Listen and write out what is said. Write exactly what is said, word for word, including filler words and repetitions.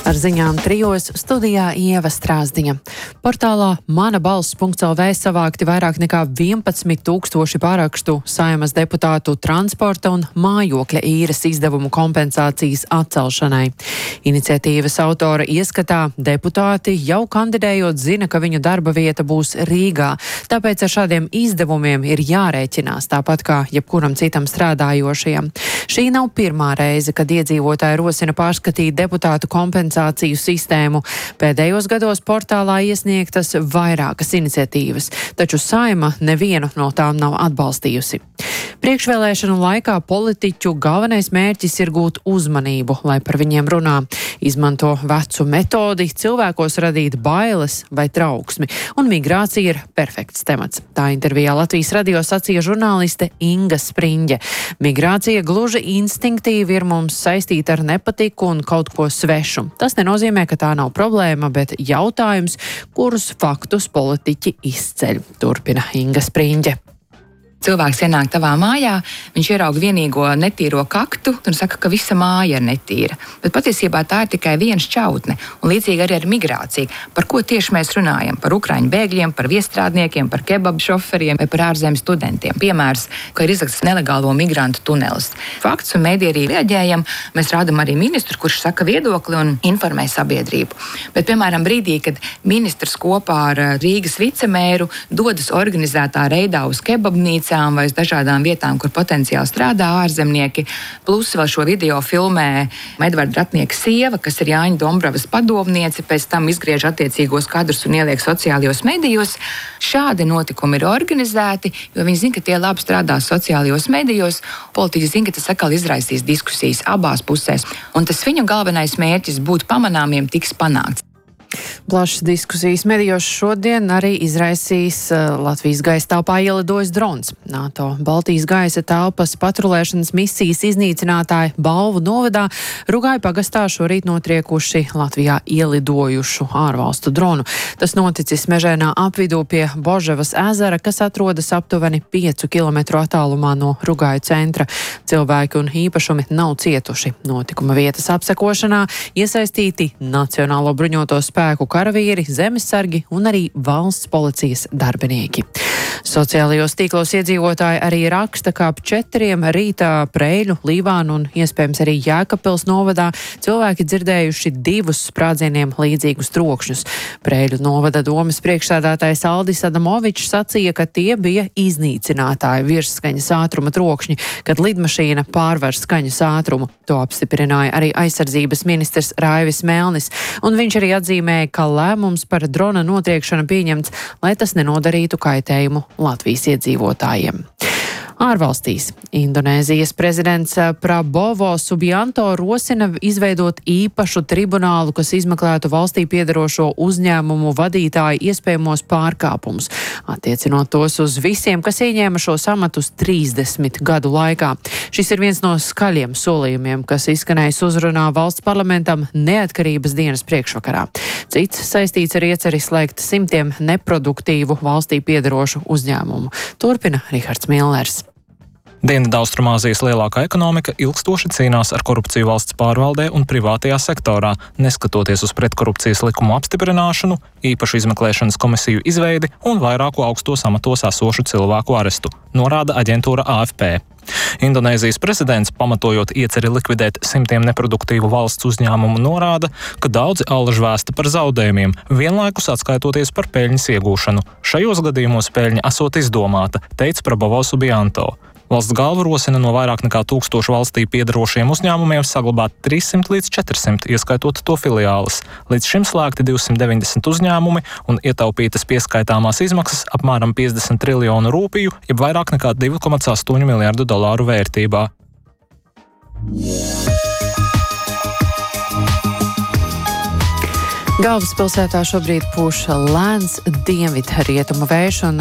Ar ziņām trijos studijā Ieva Strāzdiņa. Portālā mana balss punkts el vē savākti vairāk nekā vienpadsmit tūkstoši parakstu Saeimas deputātu transporta un mājokļa īres izdevumu kompensācijas atcelšanai. Iniciatīvas autora ieskatā deputāti jau kandidējot zina, ka viņu darba vieta būs Rīgā, tāpēc ar šādiem izdevumiem ir jārēķinās, tāpat kā jebkuram citam strādājošajam. Šī nav pirmā reize, kad iedzīvotāji rosina pārskatīt deputātu kompensāciju sistēmu. Pēdējos gados portālā iesniegtas vairākas iniciatīvas, taču Saeima nevienu no tām nav atbalstījusi. Priekšvēlēšanu laikā politiķu galvenais mērķis ir gūt uzmanību, lai par viņiem runā. Izmanto vecu metodi, cilvēkos radīt bailes vai trauksmi, un migrācija ir perfekts temats. Tā intervijā Latvijas radio sacīja žurnāliste Inga Spriņģe. Migrācija gluži instinktīvi ir mums saistīta ar nepatiku un kaut ko svešu. Tas nenozīmē, ka tā nav problēma, bet jautājums, kurus faktus politiķi izceļ. Turpina Inga Spriņģe. Cilvēks ienāk tavā mājā, viņš ierauga vienīgo netīro kaktu un saka, ka visa māja ir netīra. Bet patiesībā tā ir tikai viena šķautne, un līdzīgi arī ar migrāciju. Par ko tieši mēs runājam? Par ukraiņu bēgļiem, par viestrādniekiem, par kebabu šoferiem vai par ārzemju studentiem. Piemērs, ka ir izrakts nelegālo migrantu tunelis. Fakts un mēdī arī reaģējam. Mēs rādam arī ministru, kurš saka viedokli un informē sabiedrību. Bet, piemēram, brīdī, kad ministrs kopā ar Rīgas vicemēru dodas organizētā reidā uz kebabnīcu vai uz dažādām vietām, kur potenciāli strādā ārzemnieki, plus vēl šo video filmē Edvarda Ratnieka sieva, kas ir Jāņa Dombravas padomniece, pēc tam izgriež attiecīgos kadrus un ieliek sociālajos medijos. Šādi notikumi ir organizēti, jo viņi zina, ka tie labi strādās sociālajos medijos. Politiķi zina, ka tas atkal izraisīs diskusijas abās pusēs, un tas viņu galvenais mērķis būt pamanāmiem tiks panākts. Plašas diskusijas medijos šodien arī izraisīs uh, Latvijas gaisa telpā ielidojis drons. NATO Baltijas gaisa telpas patrulēšanas misijas iznīcinātāji Balvu novadā Rugāju pagastā šorīt notriekuši Latvijā ielidojušu ārvalstu dronu. Tas noticis mežainā apvidū pie Boževas ezera, kas atrodas aptuveni piecu kilometru attālumā no Rugāju centra. Cilvēki un īpašumi nav cietuši. Notikuma vietas apsekošanā iesaistīti Nacionālo bruņoto spēku karavīri, zemesargi un arī valsts policijas darbinieki. Sociālajos tīklos iedzīvotāji arī raksta, ka ap četriem rītā Preiļu, Līvānu un iespējams arī Jēkabpils novadā cilvēki dzirdējuši divus sprādzieniem līdzīgus trokšņus. Preiļu novada domes priekšsēdētājs Aldis Adamovičs sacīja, ka tie bija iznīcinātāji virsskaņas ātruma trokšņi, kad lidmašīna pārvar skaņas ātrumu. To apstiprināja arī aizsardzības ministrs Raivis Melnis, un viņš arī atzīmēja, ka lēmums par drona notriekšanu pieņemts, lai tas nenodarītu kaitējumu Latvijas iedzīvotājiem. Ārvalstīs Indonēzijas prezidents Prabowo Subianto rosina izveidot īpašu tribunālu, kas izmeklētu valstī piedarošo uzņēmumu vadītāju iespējamos pārkāpumus, attiecinot tos uz visiem, kas ieņēma šos amatus trīsdesmit gadu laikā. Šis ir viens no skaļiem solījumiem, kas izskanējis uzrunā valsts parlamentam neatkarības dienas priekšvakarā. Cits saistīts ar ieceri slēgt simtiem neproduktīvu valstī piedarošu uzņēmumu. Turpina Rihards Millers. Dienvidaustrumāzijas lielākā ekonomika ilgstoši cīnās ar korupciju valsts pārvaldē un privātajā sektorā, neskatoties uz pretkorupcijas likumu apstiprināšanu, īpašu izmeklēšanas komisiju izveidi un vairāku augstos amatos esošu cilvēku arestu, norāda aģentūra A F P. Indonēzijas prezidents, pamatojot ieceri likvidēt simtiem neproduktīvu valsts uzņēmumu, norāda, ka daudzi allaž vēsta par zaudējumiem, vienlaikus atskaitoties par peļņas iegūšanu. Šajos gadījumos peļņa esot izdomāta, teica Prabowo Subianto. Valsts galva rosina no vairāk nekā tūkstošu valstī piedarošiem uzņēmumiem saglabāt trīssimt līdz četrsimt, ieskaitot to filiāles. Līdz šim slēgti divsimt deviņdesmit uzņēmumi un ietaupītas pieskaitāmās izmaksas apmēram piecdesmit triljonu rūpiju, jeb vairāk nekā divi komats astoņi miljardu dolāru vērtībā. Galvaspilsētā šobrīd pūš lēns dienvidrietumu vējš un